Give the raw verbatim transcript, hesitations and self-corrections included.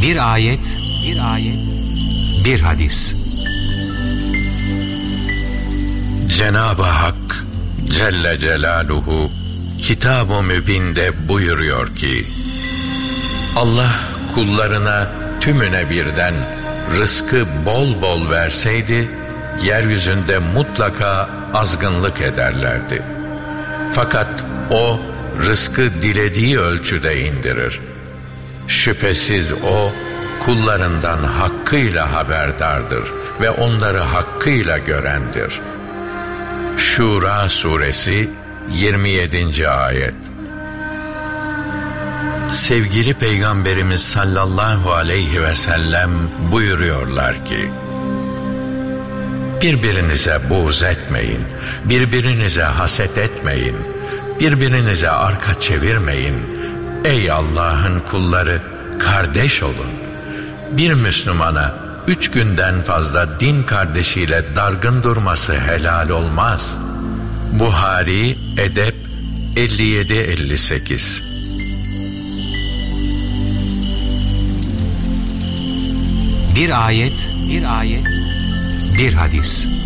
Bir ayet, bir ayet, bir hadis. Cenab-ı Hak Celle Celaluhu Kitab-ı Mübin'de buyuruyor ki, Allah kullarına tümüne birden rızkı bol bol verseydi, yeryüzünde mutlaka azgınlık ederlerdi. Fakat O, rızkı dilediği ölçüde indirir. Şüphesiz O, kullarından hakkıyla haberdardır ve onları hakkıyla görendir. Şura Suresi yirmi yedinci ayet. Sevgili Peygamberimiz sallallahu aleyhi ve sellem buyuruyorlar ki, birbirinize buğz etmeyin, birbirinize haset etmeyin, birbirinize arka çevirmeyin. Ey Allah'ın kulları, kardeş olun. Bir Müslümana üç günden fazla din kardeşiyle dargın durması helal olmaz. Buhari Edep elli yedi elli sekiz. Bir ayet, bir ayet, bir hadis.